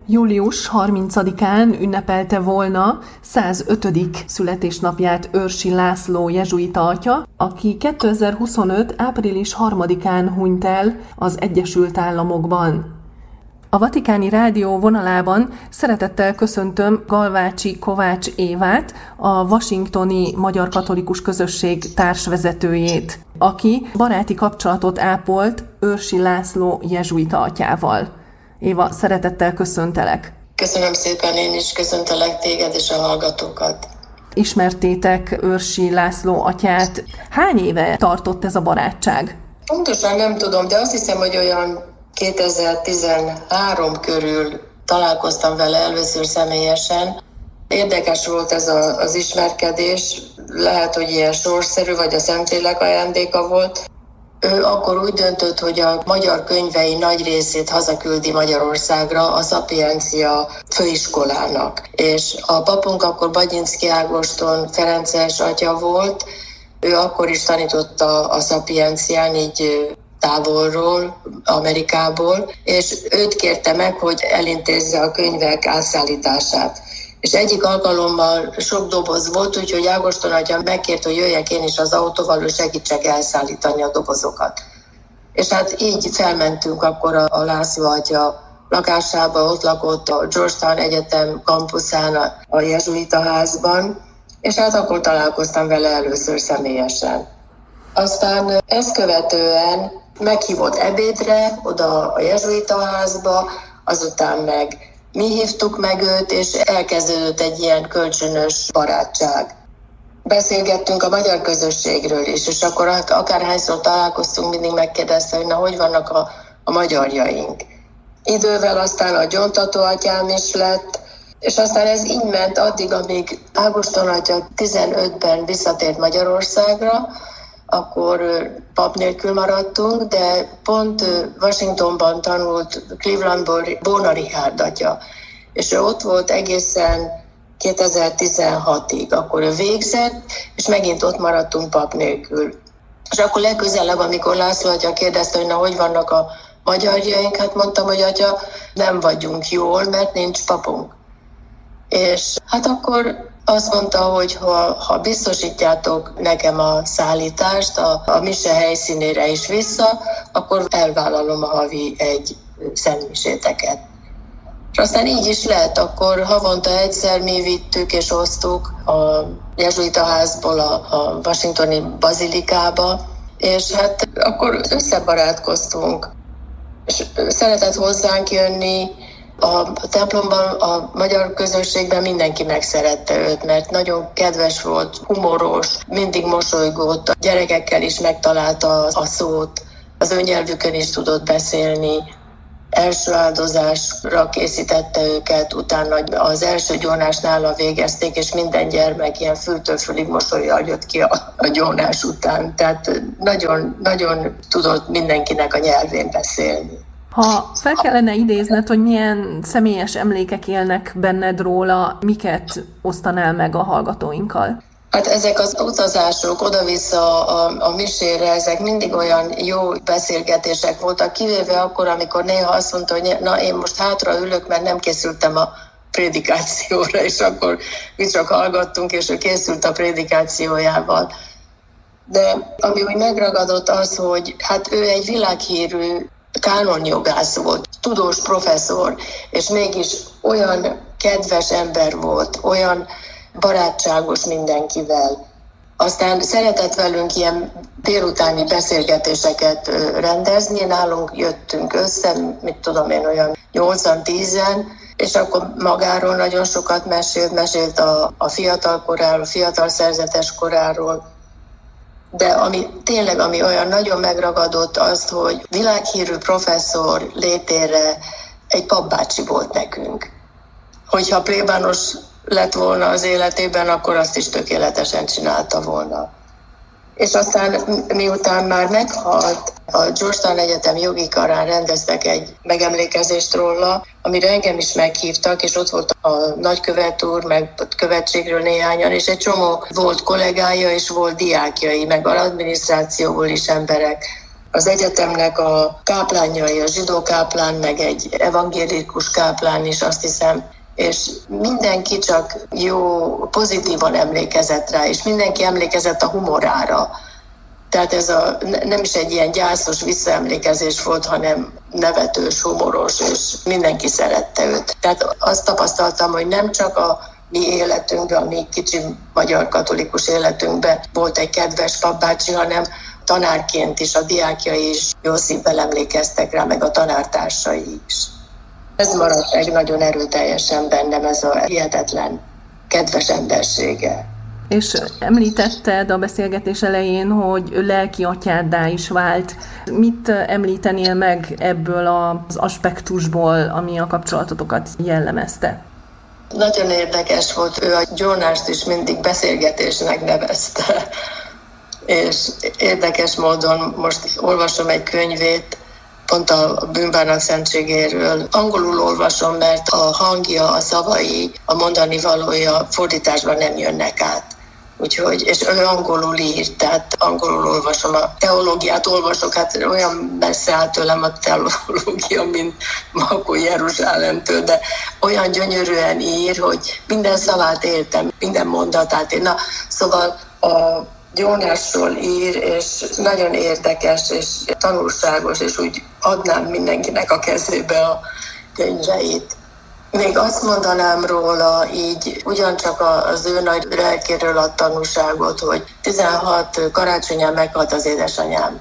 Július 30-án ünnepelte volna 105. születésnapját Őrsi László jezsuita atya, aki 2025. április 3-án hunyt el az Egyesült Államokban. A Vatikáni Rádió vonalában szeretettel köszöntöm Galvácsi Kovács Évát, a washingtoni Magyar Katolikus Közösség társvezetőjét, aki baráti kapcsolatot ápolt Őrsi László jezsuita atyával. Éva, szeretettel köszöntelek. Köszönöm szépen, én is köszöntelek téged és a hallgatókat. Ismertétek Őrsi László atyát. Hány éve tartott ez a barátság? Pontosan nem tudom, de azt hiszem, hogy olyan 2013 körül találkoztam vele először személyesen. Érdekes volt ez az ismerkedés, lehet, hogy ilyen sorszerű, vagy a Szentlélek ajándéka volt. Ő akkor úgy döntött, hogy a magyar könyvei nagy részét hazaküldi Magyarországra a Szapiencia főiskolának. És a papunk akkor Bagyinszky Ágoston ferences atya volt, ő akkor is tanította a Szapiencián, így távolról, Amerikából, és őt kérte meg, hogy elintézze a könyvek átszállítását. És egyik alkalommal sok doboz volt, úgyhogy Ágoston atya megkért, hogy jöjjek én is az autóval, és segítsek elszállítani a dobozokat. És hát így felmentünk akkor a László atya lakásába, ott lakott a Georgetown Egyetem kampuszán, a jezsuita házban, és hát akkor találkoztam vele először személyesen. Aztán ezt követően meghívott ebédre, oda a jezsuita házba, azután meg mi hívtuk meg őt, és elkezdődött egy ilyen kölcsönös barátság. Beszélgettünk a magyar közösségről is, és akkor akárhányszor találkoztunk, mindig megkérdezte, hogy na, hogy vannak a magyarjaink. Idővel aztán a gyóntató atyám is lett, és aztán ez így ment addig, amíg Ágoston atya 15-ben visszatért Magyarországra, akkor pap nélkül maradtunk, de pont Washingtonban tanult Clevelandból Bóna Richárd atya, és ő ott volt egészen 2016-ig, akkor ő végzett, és megint ott maradtunk pap nélkül. És akkor legközelebb, amikor László atya kérdezte, hogy na, hogy vannak a magyarjaink, hát mondtam, hogy atya, nem vagyunk jól, mert nincs papunk. És hát akkor azt mondta, hogy ha biztosítjátok nekem a szállítást a mise helyszínére is vissza, akkor elvállalom a havi egy szentmiséteket. És aztán így is lett, akkor havonta egyszer mi vittük és osztuk a jezsuita házból a washingtoni bazilikába, és hát akkor összebarátkoztunk. És szeretett hozzánk jönni. A templomban, a magyar közösségben mindenki megszerette őt, mert nagyon kedves volt, humoros, mindig mosolygott, a gyerekekkel is megtalálta a szót, az ő nyelvükön is tudott beszélni. Első áldozásra készítette őket, utána az első gyónás nála végezték, és minden gyermek ilyen fültől fülig mosollyal jött ki a gyónás után. Tehát nagyon, nagyon tudott mindenkinek a nyelvén beszélni. Ha fel kellene idézned, hogy milyen személyes emlékek élnek benned róla, miket osztanál meg a hallgatóinkkal? Hát ezek az utazások oda-vissza a misére, ezek mindig olyan jó beszélgetések voltak, kivéve akkor, amikor néha azt mondta, hogy na, én most hátra ülök, mert nem készültem a prédikációra, és akkor mi csak hallgattunk, és ő készült a prédikációjával. De ami úgy megragadott az, hogy hát ő egy világhírű kánonjogász volt, tudós professzor, és mégis olyan kedves ember volt, olyan barátságos mindenkivel. Aztán szeretett velünk ilyen délutáni beszélgetéseket rendezni, nálunk jöttünk össze, mit tudom én, olyan 8-10-en, és akkor magáról nagyon sokat mesélt a fiatal koráról, fiatal szerzetes koráról. De ami olyan nagyon megragadott az, hogy világhírű professzor létére egy papbácsi volt nekünk. Hogyha plébános lett volna az életében, akkor azt is tökéletesen csinálta volna. És aztán miután már meghalt, a Georgetown Egyetem jogi karán rendeztek egy megemlékezést róla, amire engem is meghívtak, és ott volt a nagykövet úr, meg a követségről néhányan, és egy csomó volt kollégája, és volt diákjai, meg az adminisztrációból is emberek. az egyetemnek a káplánjai, a zsidó káplán, meg egy evangélikus káplán is, azt hiszem, és mindenki csak jó, pozitívan emlékezett rá, és mindenki emlékezett a humorára. Tehát ez nem is egy ilyen gyászos visszaemlékezés volt, hanem nevetős, humoros, és mindenki szerette őt. Tehát azt tapasztaltam, hogy nem csak a mi életünkben, a mi kicsi magyar katolikus életünkben volt egy kedves papbácsi, hanem tanárként is, a diákjai is jó szívvel emlékeztek rá, meg a tanártársai is. Ez maradt meg nagyon erőteljesen bennem, ez a hihetetlen kedves embersége. És említetted a beszélgetés elején, hogy ő lelki atyáddá is vált. Mit említenél meg ebből az aspektusból, ami a kapcsolatotokat jellemezte? Nagyon érdekes volt, ő a gyónást is mindig beszélgetésnek nevezte. És érdekes módon most olvasom egy könyvét, pont a bűnbánat szentségéről. Angolul olvasom, mert a hangja, a szavai, a mondani valója fordításban nem jönnek át. Úgyhogy, és ő angolul írt, tehát angolul olvasom, a teológiát olvasok, hát olyan messze áll tőlem a teológia, mint Makó Jeruzsálemtől, de olyan gyönyörűen ír, hogy minden szavát értem, minden mondatát ér. Na, szóval a Jónásról ír, és nagyon érdekes, és tanulságos, és úgy adnám mindenkinek a kezébe a könyveit. Még azt mondanám róla, így ugyancsak az ő nagy lelkéről ad tanúságot, hogy 16 karácsonyán meghalt az édesanyám.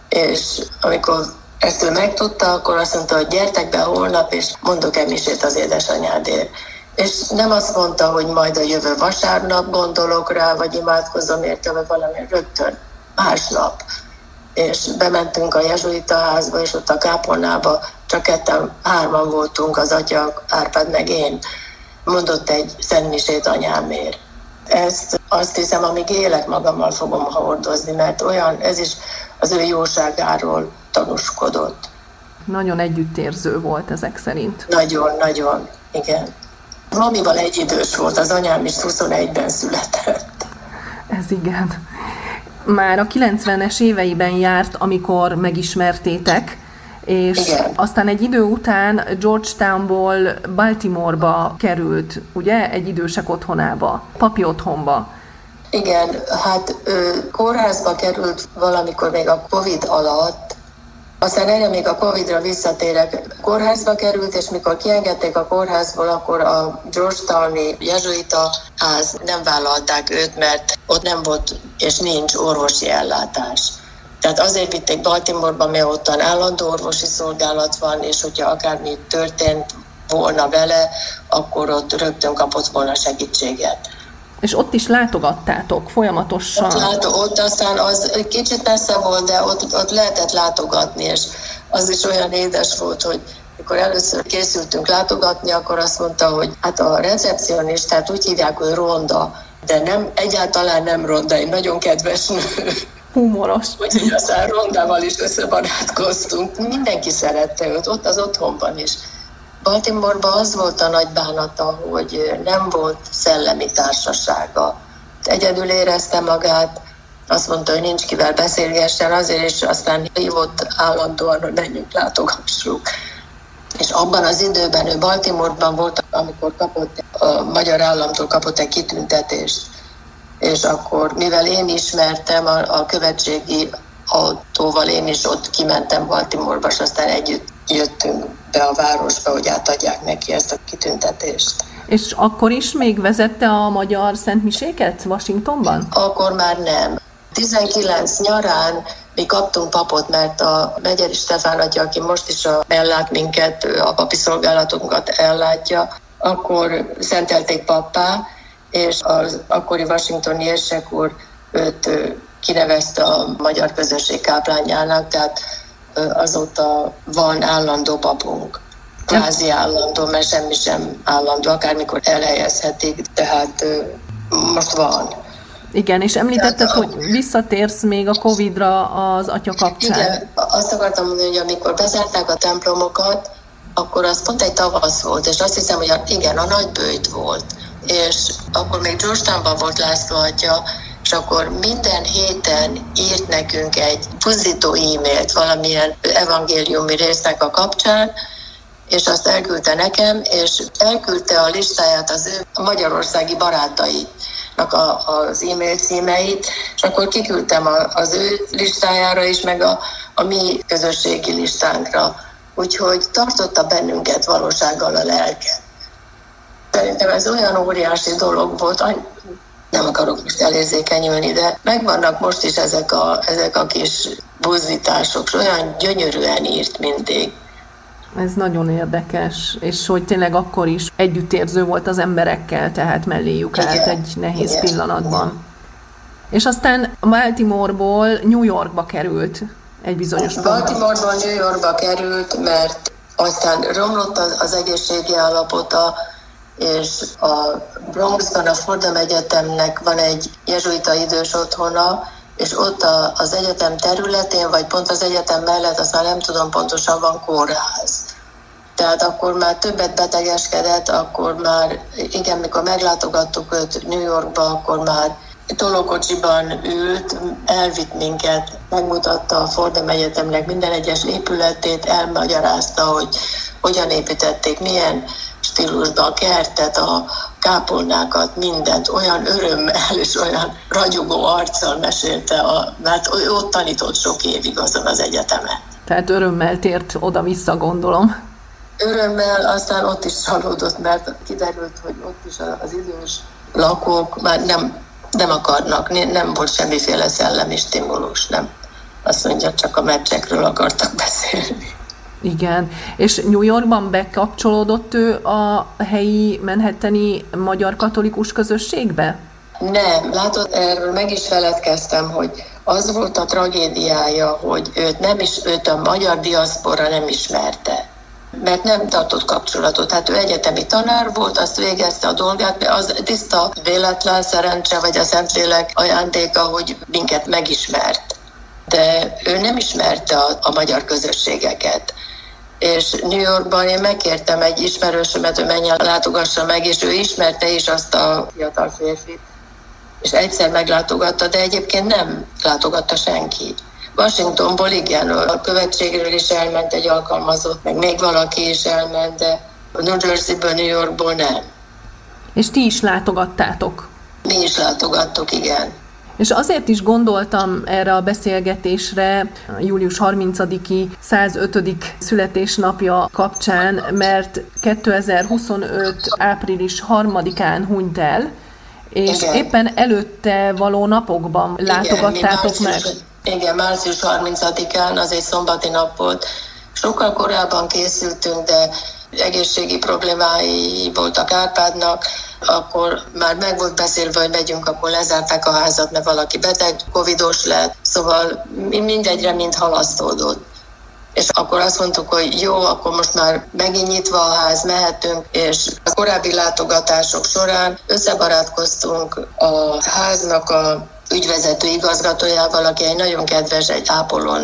És amikor ezt ő megtudta, akkor azt mondta, hogy gyertek be holnap, és mondok egy misét az édesanyádért. És nem azt mondta, hogy majd a jövő vasárnap gondolok rá, vagy imádkozom érte, vagy valami, rögtön másnap. És bementünk a jezsuita házba, és ott a kápolnába csak hárman voltunk, az atya, Árpád meg én. Mondott egy szentmisét anyámért. Ezt azt hiszem, amíg élek, magammal fogom hordozni, mert olyan, ez is az ő jóságáról tanúskodott. Nagyon együttérző volt ezek szerint. Nagyon, nagyon, igen. Mamival egyidős volt, az anyám is 21-ben született. Ez igen. Már a 90-es éveiben járt, amikor megismertétek, és igen. Aztán egy idő után Georgetownból Baltimoreba került, ugye, egy idősek otthonába, papi otthonba. Igen, hát kórházba került valamikor még a Covid alatt, aztán erre még a Covid-ra visszatérek. Kórházba került, és mikor kiengedték a kórházból, akkor a Georgetowni jezsuita ház nem vállalták őt, mert ott nem volt és nincs orvosi ellátás. Tehát azért vitték Baltimoreba, mert ottan állandó orvosi szolgálat van, és hogyha akármi történt volna vele, akkor ott rögtön kapott volna segítséget. És ott is látogattátok folyamatosan? Ott aztán az kicsit messze volt, de ott lehetett látogatni, és az is olyan édes volt, hogy mikor először készültünk látogatni, akkor azt mondta, hogy hát a recepcionistát úgy hívják, hogy Ronda, de nem, egyáltalán nem Ronda, egy nagyon kedves nő. Humoros. Úgyhogy aztán Rondával is összebarátkoztunk. Mindenki szerette őt, ott az otthonban is. Baltimoreban az volt a nagy bánata, hogy nem volt szellemi társasága. Egyedül érezte magát, azt mondta, hogy nincs kivel beszélgessen, azért is aztán hívott állandóan, hogy menjünk, látogassuk. És abban az időben ő Baltimoreban volt, amikor a magyar államtól kapott egy kitüntetést. És akkor, mivel én ismertem a követségi autóval, én is ott kimentem Baltimoreba, és aztán együtt jöttünk be a városba, hogy átadják neki ezt a kitüntetést. És akkor is még vezette a magyar szentmiséket Washingtonban? Akkor már nem. 19 nyarán mi kaptunk papot, mert a Megyeri Stefán atya, aki most is ellát minket, a papi szolgálatunkat ellátja, akkor szentelték pappá, és az akkori washingtoni érsek úr őt kinevezte a magyar közösség káplányának, tehát azóta van állandó papunk. Kvázi állandó, mert semmi sem állandó, akármikor elhelyezhetik, tehát most van. Igen, és említetted, hogy visszatérsz még a Covid-ra az atya kapcsán. Igen, azt akartam mondani, hogy amikor bezárták a templomokat, akkor az pont egy tavasz volt, és azt hiszem, hogy a nagybőjt volt. És akkor még Georgetownban volt László atya, és akkor minden héten írt nekünk egy puzzító e-mailt valamilyen evangéliumi résznek a kapcsán, és azt elküldte nekem, és elküldte a listáját az ő magyarországi barátainak az e-mail címeit, és akkor kiküldtem az ő listájára is, meg a mi közösségi listánkra. Úgyhogy tartotta bennünket valósággal a lelke. Szerintem ez olyan óriási dolog volt, nem akarok most elérzékenyülni, de megvannak most is ezek a kis buzdítások, és olyan gyönyörűen írt mindig. Ez nagyon érdekes, és hogy tényleg akkor is együttérző volt az emberekkel, tehát melléjük állt egy nehéz pillanatban. Igen. És aztán Baltimoreból New Yorkba került egy bizonyos ponton. Baltimoreból New Yorkba került, mert aztán romlott az egészségi állapota, és a Bronxban a Fordham Egyetemnek van egy jezsuita idős otthona, és ott az egyetem területén, vagy pont az egyetem mellett, azt már nem tudom pontosan, van kórház. Tehát akkor már többet betegeskedett, akkor már, igen, mikor meglátogattuk őt New Yorkba, akkor már tolókocsiban ült, elvitt minket, megmutatta a Fordham Egyetemnek minden egyes épületét, elmagyarázta, hogy hogyan építették, milyen stílusban a kertet, a kápolnákat, mindent, olyan örömmel és olyan ragyogó arccal mesélte, mert ő ott tanított sok évig azon az egyetemen. Tehát örömmel tért oda-vissza, gondolom. Örömmel, aztán ott is csalódott, mert kiderült, hogy ott is az idős lakók már nem akarnak, nem volt semmiféle szellemi stimulus, nem. Azt mondja, csak a meccsekről akartak beszélni. Igen, és New Yorkban bekapcsolódott ő a helyi manhattani magyar katolikus közösségbe? Nem, látod, erről meg is feledkeztem, hogy az volt a tragédiája, hogy őt a magyar diaszpora nem ismerte, mert nem tartott kapcsolatot. Hát ő egyetemi tanár volt, azt végezte a dolgát, az tiszta véletlen, szerencse vagy a Szentlélek ajándéka, hogy minket megismert. De ő nem ismerte a magyar közösségeket. És New Yorkban én megkértem egy ismerősömet, hogy menjen, látogassa meg, és ő ismerte is azt a fiatal férfit. És egyszer meglátogatta, de egyébként nem látogatta senki. Washingtonból igen, a követségről is elment egy alkalmazott, meg még valaki is elment, de New Jerseyből, New Yorkból nem. És ti is látogattátok? Mi is látogattuk, igen. És azért is gondoltam erre a beszélgetésre a július 30-i 105. születésnapja kapcsán, mert 2025. április 3-án hunyt el, és igen, éppen előtte való napokban látogattátok meg. Igen, március 30-án, az egy szombati nap volt. Sokkal korábban készültünk, de egészségi problémái voltak Árpádnak, akkor már meg volt beszélve, hogy megyünk, akkor lezárták a házat, mert valaki beteg, covidos lett, szóval mindegyre mind halasztódott. És akkor azt mondtuk, hogy jó, akkor most már megint nyitva a ház, mehetünk, és a korábbi látogatások során összebarátkoztunk a háznak a ügyvezető igazgatójával, aki egy nagyon kedves, egy ápolón